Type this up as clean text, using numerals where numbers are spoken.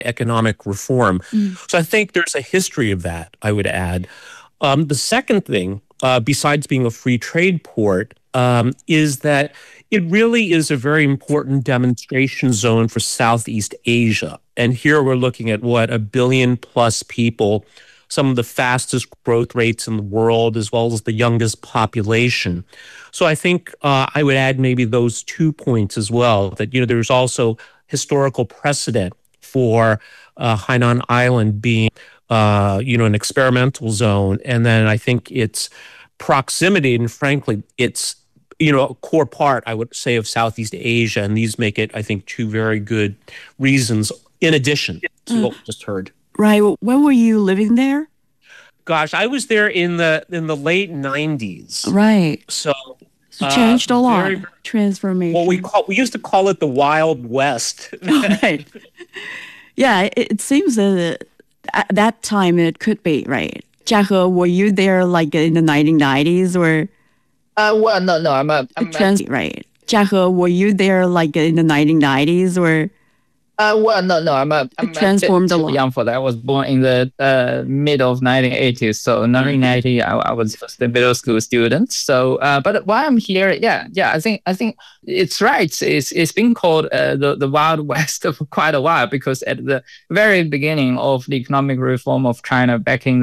economic reform. So I think there's a history of that, I would add. The second thing, besides being a free trade port, is that it really is a very important demonstration zone for Southeast Asia. And here we're looking at, a billion plus people, some of the fastest growth rates in the world, as well as the youngest population. So I think I would add maybe those 2 points as well, that, there's also historical precedent for Hainan Island being, an experimental zone. And then I think its proximity and, frankly, it's, a core part, I would say, of Southeast Asia. And these make it, I think, two very good reasons in addition to what we just heard. Right. When were you living there? Gosh, I was there in the late 90s. Right. So changed a lot. Transformation. Well, we used to call it the Wild West. Right. Yeah, it seems that at that time it could be, right? Jiahe, were you there like in the 1990s or? Well, no, I'm right. Jiahe, were you there like in the 1990s or? Well, no, I'm transformed a lot. young for that. I was born in the mid of 1980s, so 1990 I was just a middle school student. So, but while I'm here, I think it's right. It's been called the Wild West for quite a while, because at the very beginning of the economic reform of China back in